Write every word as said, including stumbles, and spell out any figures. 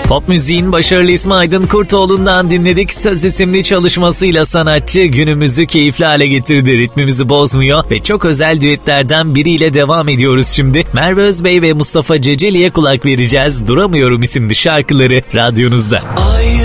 Pop müziğin başarılı ismi Aydın Kurtoğlu'ndan dinledik. Söz isimli çalışmasıyla sanatçı günümüzü keyifli hale getirdi. Ritmimizi bozmuyor ve çok özel düetlerden biriyle devam ediyoruz şimdi. Merve Özbey ve Mustafa Ceceli'ye kulak vereceğiz. Duramıyorum isimli şarkıları radyonuzda. Ayrı